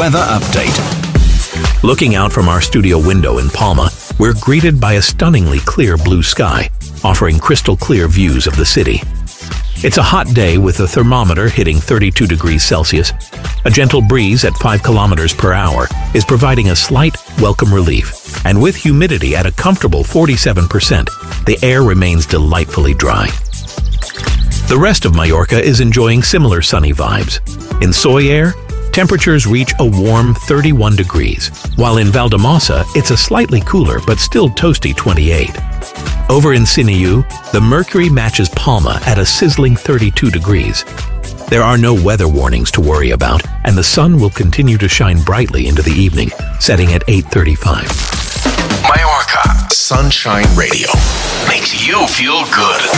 weather update. Looking out from our studio window in Palma, we're greeted by a stunningly clear blue sky, offering crystal clear views of the city. It's a hot day with the thermometer hitting 32 degrees Celsius. A gentle breeze at 5 kilometers per hour is providing a slight, welcome relief. And with humidity at a comfortable 47%, the air remains delightfully dry. The rest of Mallorca is enjoying similar sunny vibes. In Sóller, temperatures reach a warm 31 degrees, while in Valldemossa, it's a slightly cooler but still toasty 28. Over in Siniu, the mercury matches Palma at a sizzling 32 degrees. There are no weather warnings to worry about, and the sun will continue to shine brightly into the evening, setting at 8:35. Mallorca Sunshine Radio makes you feel good.